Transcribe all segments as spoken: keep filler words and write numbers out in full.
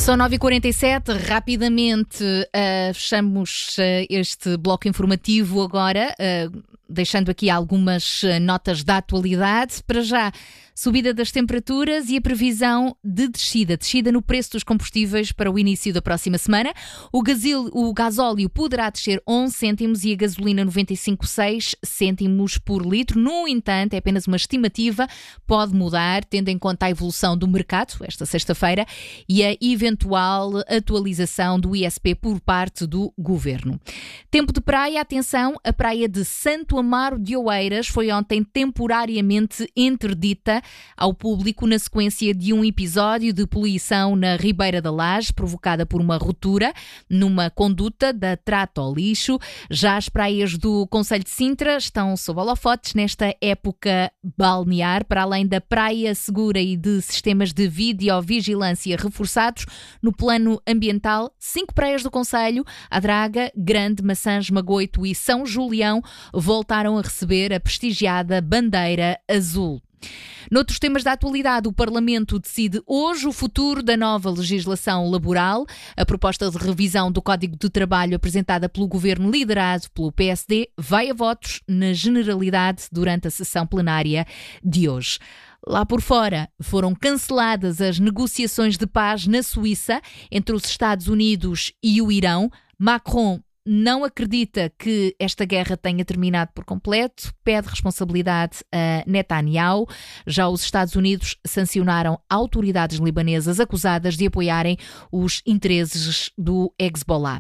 São nove e quarenta e sete, rapidamente uh, fechamos uh, este bloco informativo agora, uh, deixando aqui algumas uh, notas da atualidade. Para já, subida das temperaturas e a previsão de descida, descida no preço dos combustíveis para o início da próxima semana. O, gasil, o gasóleo poderá descer onze cêntimos e a gasolina noventa e cinco vírgula seis cêntimos por litro. No entanto, é apenas uma estimativa, pode mudar, tendo em conta a evolução do mercado, esta sexta-feira, e a eventual atualização do I S P por parte do Governo. Tempo de praia, atenção, a praia de Santo Amaro de Oeiras foi ontem temporariamente interdita ao público na sequência de um episódio de poluição na Ribeira da Laje, provocada por uma ruptura numa conduta da trata ao lixo. Já as praias do concelho de Sintra estão sob holofotes nesta época balnear, para além da praia segura e de sistemas de videovigilância reforçados. No plano ambiental, cinco praias do concelho, a Draga, Grande, Maçãs, Magoito e São Julião, voltaram a receber a prestigiada bandeira azul. Noutros temas da atualidade, o Parlamento decide hoje o futuro da nova legislação laboral. A proposta de revisão do Código de Trabalho apresentada pelo Governo liderado pelo P S D vai a votos na generalidade durante a sessão plenária de hoje. Lá por fora, foram canceladas as negociações de paz na Suíça entre os Estados Unidos e o Irão. Macron não acredita que esta guerra tenha terminado por completo, pede responsabilidade a Netanyahu. Já os Estados Unidos sancionaram autoridades libanesas acusadas de apoiarem os interesses do Hezbollah.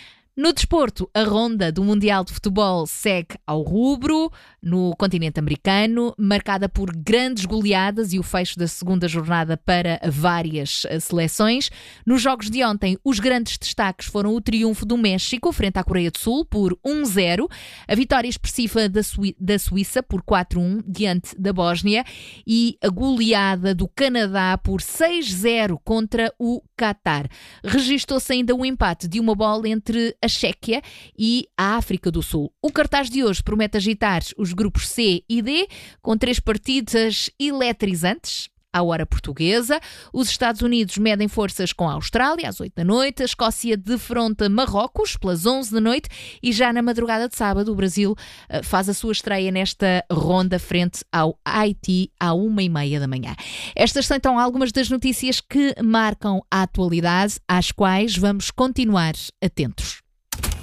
No desporto, a ronda do Mundial de Futebol segue ao rubro no continente americano, marcada por grandes goleadas e o fecho da segunda jornada para várias seleções. Nos jogos de ontem, os grandes destaques foram o triunfo do México frente à Coreia do Sul por um zero, a vitória expressiva da, Suí- da Suíça por quatro a um diante da Bósnia e a goleada do Canadá por seis zero contra o Qatar. Registou-se ainda um empate de uma bola entre a Chequia e a África do Sul. O cartaz de hoje promete agitar os grupos C e D, com três partidas eletrizantes. À hora portuguesa, os Estados Unidos medem forças com a Austrália às oito da noite, a Escócia defronta Marrocos pelas onze da noite e já na madrugada de sábado o Brasil uh, faz a sua estreia nesta ronda frente ao Haiti à uma e meia da manhã. Estas são então algumas das notícias que marcam a atualidade, às quais vamos continuar atentos.